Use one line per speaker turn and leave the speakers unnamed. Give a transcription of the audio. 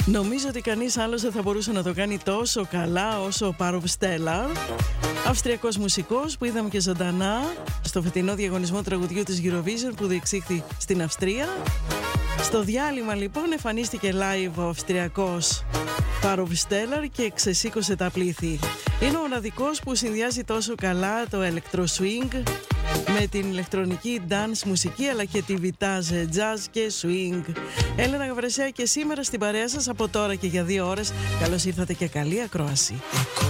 Νομίζω ότι κανείς άλλος δεν θα μπορούσε να το κάνει τόσο καλά όσο ο Πάροβ Στέλλαρ, αυστριακός μουσικός που είδαμε και ζωντανά στο φετινό διαγωνισμό τραγουδιού της Eurovision που διεξήχθη στην Αυστρία. Στο διάλειμμα λοιπόν εμφανίστηκε live ο αυστριακός Πάροβ Στέλλαρ και ξεσήκωσε τα πλήθη. Είναι ο μοναδικός που συνδυάζει τόσο καλά το electro swing με την ηλεκτρονική dance μουσική αλλά και τη βιτάζ jazz και swing. Έλενα Γαβρεσέα και σήμερα στην παρέα σας από τώρα και για 2 ώρες. Καλώς ήρθατε και καλή ακρόαση.